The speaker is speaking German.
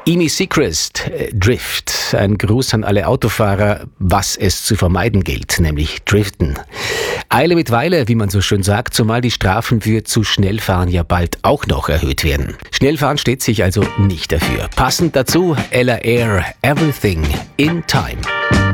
Amy Seacrest, Drift. Ein Gruß an alle Autofahrer, was es zu vermeiden gilt, nämlich Driften. Eile mit Weile, wie man so schön sagt, zumal die Strafen für zu Schnellfahren ja bald auch noch erhöht werden. Schnellfahren steht sich also nicht dafür. Passend dazu Ella Eyre, Everything in Time.